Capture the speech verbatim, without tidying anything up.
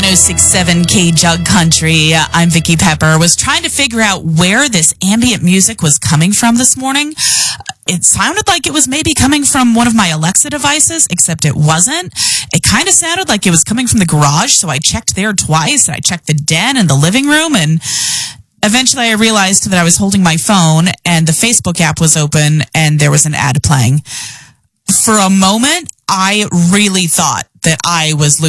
oh six point seven K Jug Country. I'm Vicky Pepper. Was trying to figure out where this ambient music was coming from this morning. It sounded like it was maybe coming from one of my Alexa devices, except it wasn't. It kind of sounded like it was coming from the garage, so I checked there twice. I checked the den and the living room, and eventually I realized that I was holding my phone and the Facebook app was open and there was an ad playing. For a moment, I really thought that I was losing